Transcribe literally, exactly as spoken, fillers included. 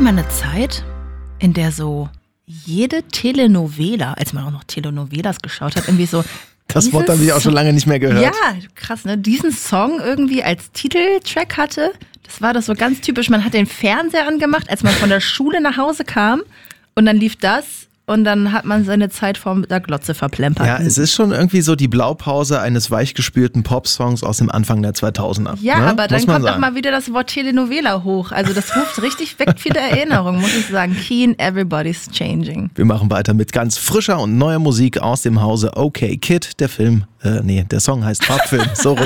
mal eine Zeit, in der so jede Telenovela, als man auch noch Telenovelas geschaut hat, irgendwie so. Das Wort habe ich auch schon lange nicht mehr gehört. Ja, krass, ne? Diesen Song irgendwie als Titeltrack hatte, das war das so ganz typisch. Man hat den Fernseher angemacht, als man von der Schule nach Hause kam und dann lief das und dann hat man seine Zeit vor der Glotze verplempert. Ja, es ist schon irgendwie so die Blaupause eines weichgespülten Popsongs aus dem Anfang der zweitausender. Ja, ne? aber dann Muss man kommt auch sagen. mal wieder das Wort Telenovela hoch. Also das ruft richtig, weckt viele Erinnerungen, muss ich sagen. Keen, everybody's changing. Wir machen weiter mit ganz frischer und neuer Musik aus dem Hause Okay Kid. Der Film, äh, nee, der Song heißt Farbfilm. So rum.